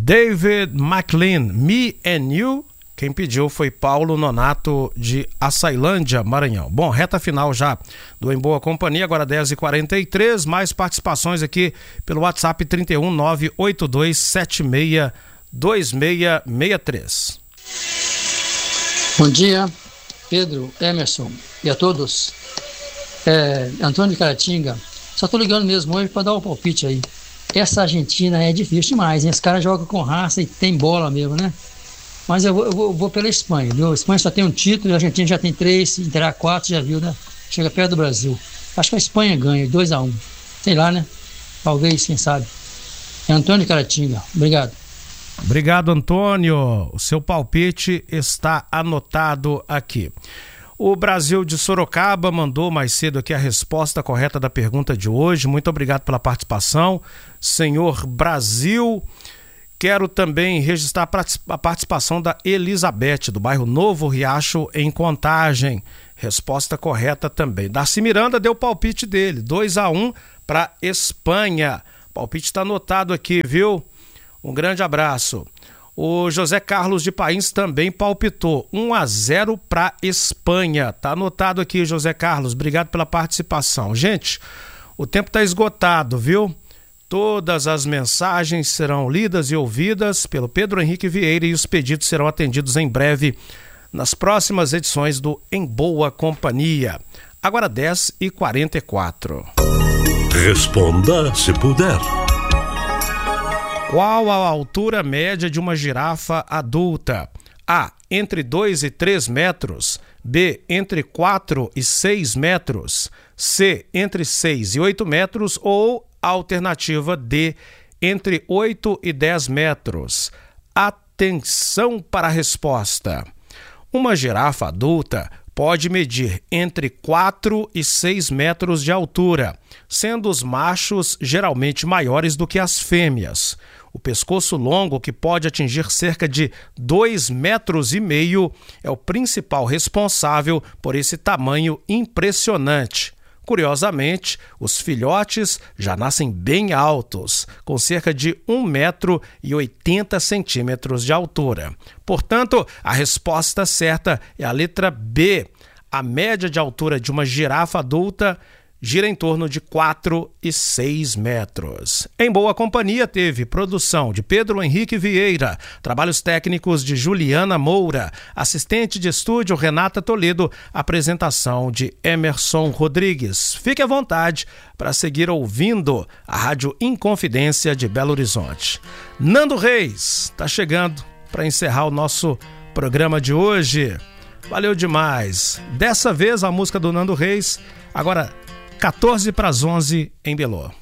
David McLean, Me and You. Quem pediu foi Paulo Nonato de Açailândia, Maranhão. Bom, reta final já do Em Boa Companhia, agora 10h43, mais participações aqui pelo WhatsApp 31982762663. Bom dia, Pedro, Emerson e a todos. Antônio de Caratinga, só tô ligando mesmo hoje para dar um palpite aí. Essa Argentina é difícil demais, hein? Esse cara joga com raça e tem bola mesmo, né? Mas eu vou pela Espanha, viu? A Espanha só tem um título, a Argentina já tem 3, se terá 4, já viu, né? Chega perto do Brasil. Acho que a Espanha ganha, 2-1. Sei lá, né? Talvez, quem sabe. É Antônio de Caratinga. Obrigado. Obrigado, Antônio. O seu palpite está anotado aqui. O Brasil de Sorocaba mandou mais cedo aqui a resposta correta da pergunta de hoje. Muito obrigado pela participação, senhor Brasil. Quero também registrar a participação da Elizabeth, do bairro Novo Riacho, em Contagem. Resposta correta também. Darcy Miranda deu o palpite dele, 2-1 para Espanha. O palpite está anotado aqui, viu? Um grande abraço. O José Carlos de Pains também palpitou, 1-0 para Espanha. Está anotado aqui, José Carlos. Obrigado pela participação. Gente, o tempo está esgotado, viu? Todas as mensagens serão lidas e ouvidas pelo Pedro Henrique Vieira e os pedidos serão atendidos em breve nas próximas edições do Em Boa Companhia. Agora 10h44. Responda se puder. Qual a altura média de uma girafa adulta? A. Entre 2 e 3 metros. B. Entre 4 e 6 metros. C. Entre 6 e 8 metros. Ou alternativa D, entre 8 e 10 metros. Atenção para a resposta. Uma girafa adulta pode medir entre 4 e 6 metros de altura, sendo os machos geralmente maiores do que as fêmeas. O pescoço longo, que pode atingir cerca de 2,5 metros, é o principal responsável por esse tamanho impressionante. Curiosamente, os filhotes já nascem bem altos, com cerca de 1,80 m de altura. Portanto, a resposta certa é a letra B. A média de altura de uma girafa adulta gira em torno de 4 e 6 metros. Em Boa Companhia teve produção de Pedro Henrique Vieira, trabalhos técnicos de Juliana Moura, assistente de estúdio Renata Toledo, apresentação de Emerson Rodrigues. Fique à vontade para seguir ouvindo a Rádio Inconfidência de Belo Horizonte. Nando Reis está chegando para encerrar o nosso programa de hoje. Valeu demais. Dessa vez a música do Nando Reis, agora 11:14 em Belô.